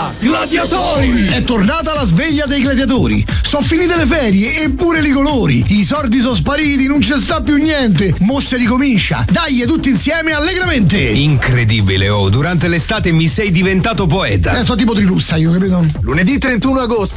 Gladiatori! È tornata la sveglia dei gladiatori. Sono finite le ferie e pure i colori. I soldi sono spariti, non c'è sta più niente. Mo se ricomincia. Dai, tutti insieme allegramente. Incredibile, oh, durante l'estate mi sei diventato poeta. So tipo Trilussa io, capito? Lunedì 31 agosto